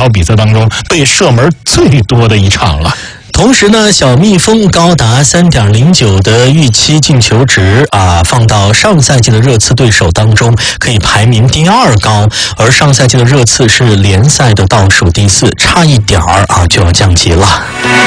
场比赛当中被射门最多的一场了。 同时呢，小蜜蜂高达 3.09 的预期进球值放到上赛季的热刺对手当中可以排名第2高，而上赛季的热刺是联赛的倒数第4，差一点就要降级了。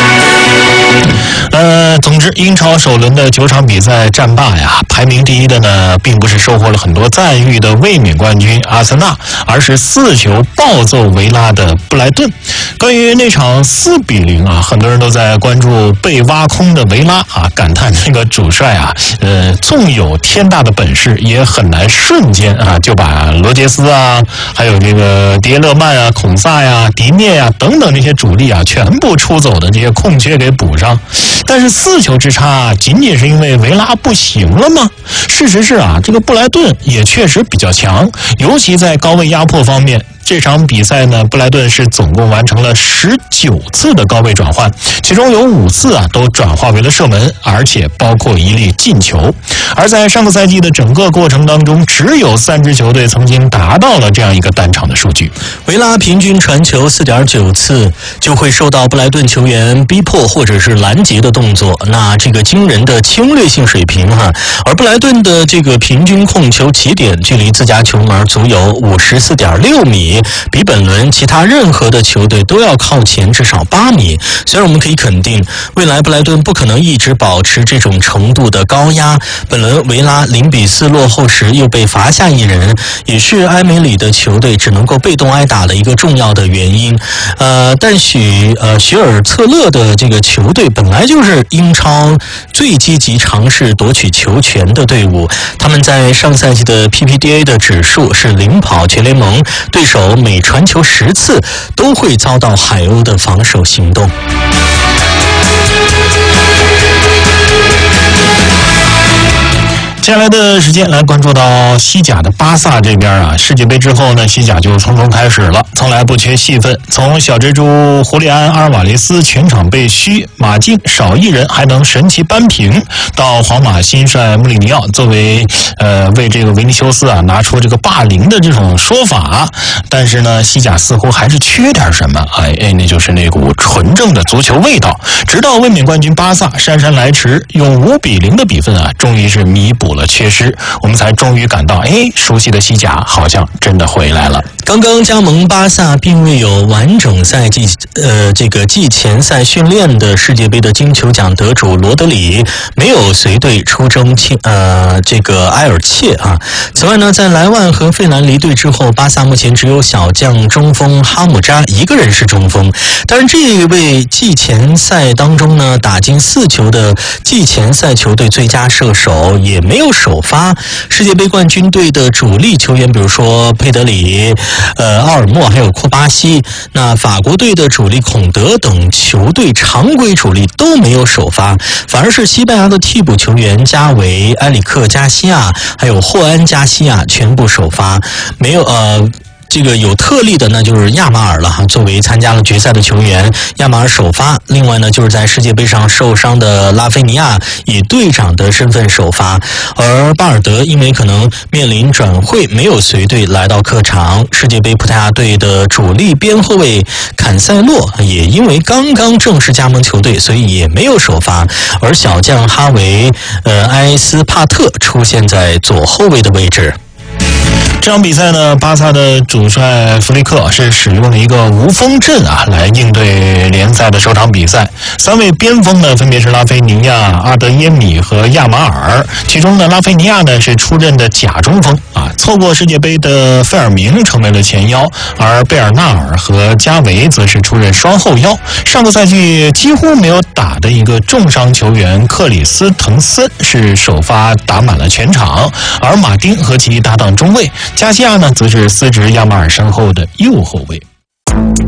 总之英超首轮的9场比赛战罢呀，排名第1的呢并不是收获了很多赞誉的卫冕冠军阿森纳，而是4球暴揍维拉的布莱顿。关于那场4-0很多人都在关注被挖空的维拉感叹这个主帅纵有天大的本事，也很难瞬间就把罗杰斯还有这个迪耶勒曼孔萨迪涅等等这些主力全部出走的这些空缺给补上。但是4球之差仅仅是因为维拉不行了吗？事实是这个布莱顿也确实比较强，尤其在高位压迫方面。这场比赛呢，布莱顿是总共完成了19次的高位转换，其中有5次都转化为了射门，而且包括一粒进球。而在上个赛季的整个过程当中，只有3支球队曾经达到了这样一个单场的数据。 维拉平均传球 4.9 次就会受到布莱顿球员逼迫或者是拦截的动作，那这个惊人的侵略性水平而布莱顿的这个平均控球起点距离自家球门足有 54.6 米，比本轮其他任何的球队都要靠前至少8米。虽然我们可以肯定，未来布莱顿不可能一直保持这种程度的高压，本轮维拉0-4落后时又被罚下一人，也是埃梅里的球队只能够被动挨打的一个重要的原因。但许尔策勒的这个球队本来就是英超最积极尝试夺取球权的队伍，他们在上赛季的 PPDA 的指数是领跑全联盟，对手每传球10次都会遭到海鸥的防守行动。 接下来的时间来关注到西甲的巴萨这边世界杯之后呢，西甲就匆匆开始了，从来不缺戏份。从小蜘蛛胡利安·阿尔瓦雷斯全场被嘘，马竞少一人还能神奇扳平，到皇马新帅穆里尼奥作为为这个维尼修斯拿出这个霸凌的这种说法，但是呢，西甲似乎还是缺点什么，那就是那股纯正的足球味道。直到卫冕冠军巴萨姗姗来迟，用5-0的比分终于是弥补了缺失，我们才终于感到熟悉的西甲好像真的回来了。 刚刚加盟巴萨并未有完整赛季这个季前赛训练的世界杯的金球奖得主罗德里没有随队出征这个埃尔切此外呢，在莱万和费兰离队之后，巴萨目前只有小将中锋哈姆扎一个人是中锋。但是这位季前赛当中呢打进4球的季前赛球队最佳射手也没有首发。世界杯冠军队的主力球员，比如说佩德里、奥尔莫还有库巴西，那法国队的主力孔德等球队常规主力都没有首发，反而是西班牙的替补球员加维、埃里克加西亚还有霍安加西亚全部首发，没有这个有特例的那就是亚马尔了作为参加了决赛的球员，亚马尔首发。另外呢，就是在世界杯上受伤的拉菲尼亚以队长的身份首发，而巴尔德因为可能面临转会没有随队来到客场。世界杯葡萄牙队的主力边后卫坎塞洛也因为刚刚正式加盟球队，所以也没有首发，而小将哈维埃斯帕特出现在左后卫的位置。 这场比赛呢，巴萨的主帅弗利克是使用了一个无锋阵来应对联赛的首场比赛。3位边锋呢，分别是拉菲尼亚、阿德耶米和亚马尔。其中呢，拉菲尼亚呢是出任的假中锋错过世界杯的费尔明成为了前腰，而贝尔纳尔和加维则是出任双后腰。上个赛季几乎没有打的一个重伤球员克里斯滕森是首发打满了全场，而马丁和其搭档中卫加西亚呢，则是司职亚马尔身后的右后卫。